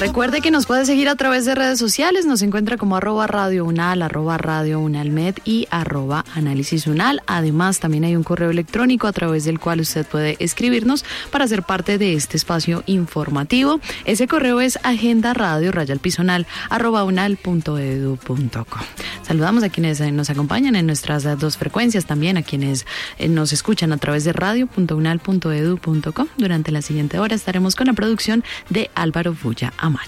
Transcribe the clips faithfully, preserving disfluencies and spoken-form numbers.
Recuerde que nos puede seguir a través de redes sociales, nos encuentra como arroba Radio Unal, arroba Radio Unalmed y arroba Análisis Unal. Además, también hay un correo electrónico a través del cual usted puede escribirnos para ser parte de este espacio informativo. Ese correo es agenda radio raya al piso unal arroba unal punto edu punto co. Saludamos a quienes nos acompañan en nuestras dos frecuencias, también a quienes nos escuchan a través de radio punto unal punto edu punto co. Durante la siguiente hora estaremos con la producción de Álvaro Bulla Amaya.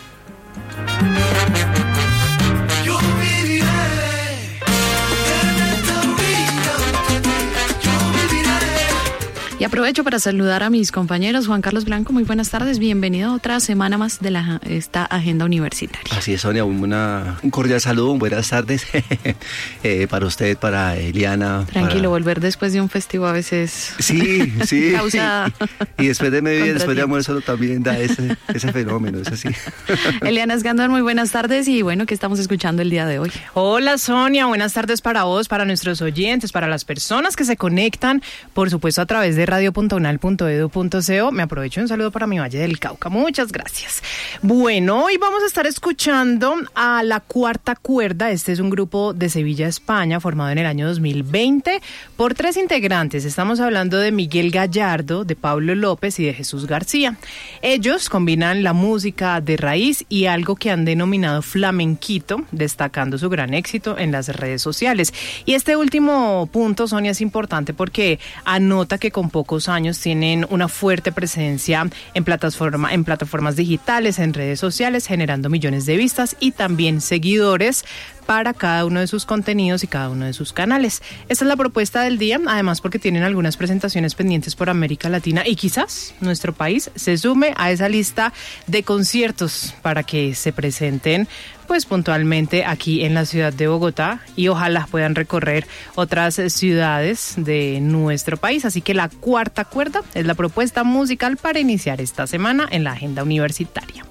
Y aprovecho para saludar a mis compañeros. Juan Carlos Blanco, muy buenas tardes, bienvenido a otra semana más de la, esta agenda universitaria. Así es, Sonia, una, un cordial saludo, buenas tardes eh, para usted, para Eliana. Tranquilo, para... volver después de un festivo a veces sí, sí. causa y después de mediodía, después de almuerzo también da ese, ese fenómeno, es así. Eliana Escandón, muy buenas tardes y bueno, ¿qué estamos escuchando el día de hoy? Hola Sonia, buenas tardes para vos, para nuestros oyentes, para las personas que se conectan, por supuesto a través de radio punto unal punto edu punto co. Me aprovecho un saludo para mi Valle del Cauca. Muchas gracias. Bueno, hoy vamos a estar escuchando a La Cuarta Cuerda. Este es un grupo de Sevilla, España, formado en el año dos mil veinte por tres integrantes. Estamos hablando de Miguel Gallardo, de Pablo López y de Jesús García. Ellos combinan la música de raíz y algo que han denominado flamenquito, destacando su gran éxito en las redes sociales. Y este último punto, Sonia, es importante porque anota que con pocos años tienen una fuerte presencia en plataforma, en plataformas digitales, en redes sociales, generando millones de vistas y también seguidores para cada uno de sus contenidos y cada uno de sus canales. Esta es la propuesta del día, además porque tienen algunas presentaciones pendientes por América Latina y quizás nuestro país se sume a esa lista de conciertos para que se presenten pues puntualmente aquí en la ciudad de Bogotá y ojalá puedan recorrer otras ciudades de nuestro país. Así que La Cuarta Cuerda es la propuesta musical para iniciar esta semana en la agenda universitaria.